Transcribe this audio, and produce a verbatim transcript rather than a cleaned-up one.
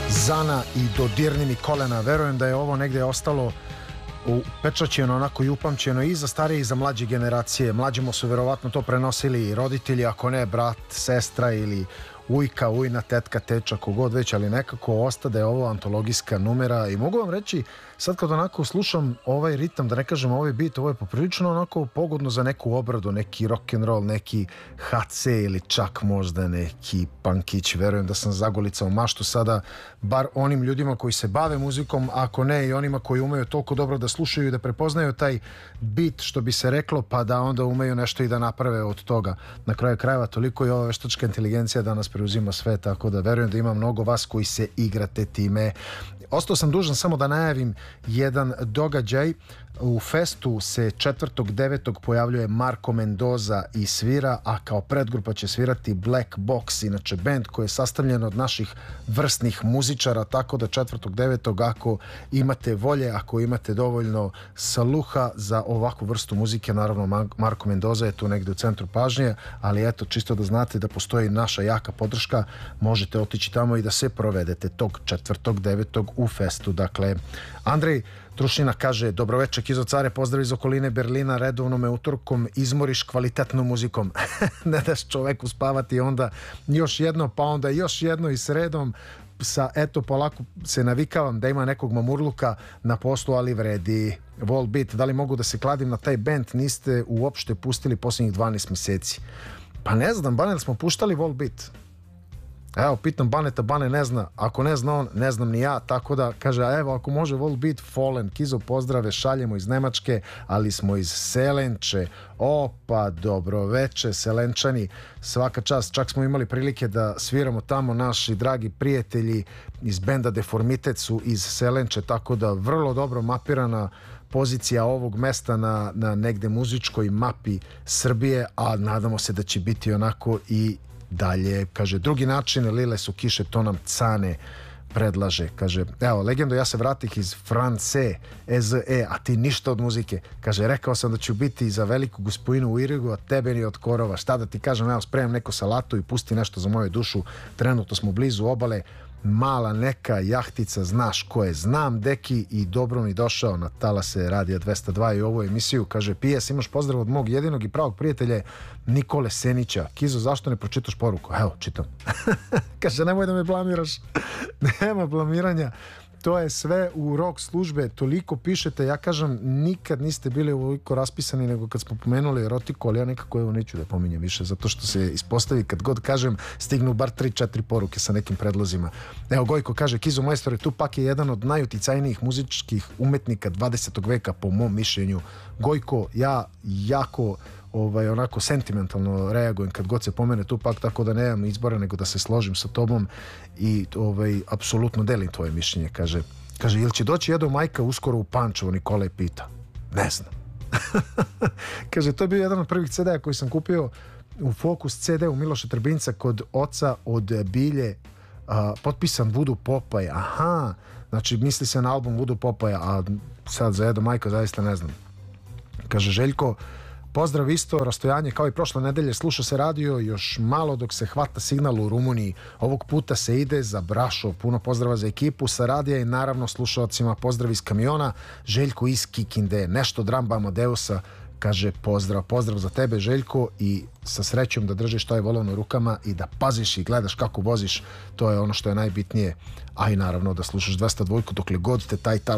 Zana i Dodirni mi kolena. Verujem da je ovo negde ostalo upečaćeno, onako i upamćeno i za starije i za mlađe generacije. Mlađimo su verovatno to prenosili i roditelji, ako ne brat, sestra ili ujka, ujna, tetka, teča, kogod već, ali nekako ostade je ovo antologijska numera i mogu vam reći, sad kad onako slušam ovaj ritam, da ne kažem ovaj beat, ovo je poprilično onako pogodno za neku obradu, neki rock'n'roll, neki ha ce ili čak možda neki punkić. Verujem da sam zagolicao maštu sada, bar onim ljudima koji se bave muzikom, ako ne i onima koji umeju toliko dobro da slušaju i da prepoznaju taj beat, što bi se reklo, pa da onda umeju nešto i da naprave od toga. Na kraju krajeva toliko i ova veštačka inteligencija danas preuzima sve, tako da verujem da ima mnogo vas koji se igrate time. Ostao sam dužan samo da najavim jedan događaj. U festu se četvrtog devetog pojavljuje Marko Mendoza i svira, a kao predgrupa će svirati Black Box, inače band koji je sastavljen od naših vrsnih muzičara, tako da četvrtog devetog ako imate volje, ako imate dovoljno sluha za ovakvu vrstu muzike, naravno Marko Mendoza je tu negde u centru pažnje, ali eto, čisto da znate da postoji naša jaka podrška, možete otići tamo i da se provedete tog četvrtog devetog u festu. Dakle, Andrej Trušina kaže: dobroveče Kizo care, pozdrav iz okoline Berlina, redovno me utorkom izmoriš kvalitetnom muzikom. Ne daš čoveku spavati, onda još jedno, pa onda još jedno i sredom sa, eto, polako se navikavam da ima nekog mamurluka na poslu, ali vredi. Volbeat, da li mogu da se kladim na taj band, niste uopšte pustili posljednjih dvanaest meseci? Pa ne znam, Bane, smo puštali Volbeat? Evo, pitam Baneta, Bane ne zna, ako ne zna on, ne znam ni ja, tako da kaže, a evo, ako može Volbeat, Fallen, Kizo, pozdrave, šaljemo iz Nemačke, ali smo iz Selenče. Opa, dobro veče, Selenčani, svaka čast, čak smo imali prilike da sviramo tamo, naši dragi prijatelji iz benda Deformitet su iz Selenče, tako da vrlo dobro mapirana pozicija ovog mesta na, na negde muzičkoj mapi Srbije, a nadamo se da će biti onako i dalje. Kaže, drugi način, lile su kiše, to nam Cane predlaže. Kaže, evo, legendo, ja se vratih iz France, E Z E, a ti ništa od muzike. Kaže, rekao sam da ću biti za veliku gospodinu u Irigu, a tebe ni od korova. Šta da ti kažem, evo, spremam neku salatu i pusti nešto za moju dušu. Trenutno smo blizu obale, mala neka jahtica, znaš ko je. Znam, deki, i dobro mi došao na talase Radija dvesta dva i ovu emisiju. Kaže, P S, imaš pozdrav od mog jedinog i pravog prijatelja Nikole Senića. Kizo, zašto ne pročitaš poruku? Evo, čitam. Kaže, nemoj da me blamiraš. Nema blamiranja. To je sve u rok službe, toliko pišete, ja kažem, nikad niste bili ovoliko raspisani nego kad smo pomenuli erotiku, ali ja nekako evo neću da pominjem više, zato što se ispostavi kad god kažem, stignu bar tri četiri poruke sa nekim predlozima. Evo, Gojko kaže, Kizo majstore, Tupak je jedan od najuticajnijih muzičkih umetnika dvadesetog veka, po mom mišljenju. Gojko, ja jako ovaj, onako sentimentalno reagujem kad god se pomene Tupak, tako da nemam izbora nego da se složim sa tobom i ovaj, apsolutno delim tvoje mišljenje. Kaže, kaže, jel će doći Edo Majka uskoro u Pančevo, Nikola je pita. Ne znam. Kaže, to je bio jedan od prvih ce de a koji sam kupio u Focus ce de u Miloša Trbinca kod oca od Bilje, a, potpisan Voodoo Popaj. Aha, znači misli se na album Voodoo Popaja, a sad za Edo Majka zaista ne znam. Kaže, Željko, pozdrav isto, rastojanje kao i prošle nedelje, sluša se radio još malo dok se hvata signal u Rumuniji. Ovog puta se ide za Brašov. Puno pozdrava za ekipu sa radija i naravno slušalcima pozdrav iz kamiona. Željko iz Kikinde, nešto dramba Amadeusa, kaže pozdrav, pozdrav za tebe Željko i sa srećom da držiš taj volan u rukama i da paziš i gledaš kako voziš, to je ono što je najbitnije, a i naravno da slušaš dvesta dva dokle god te taj tal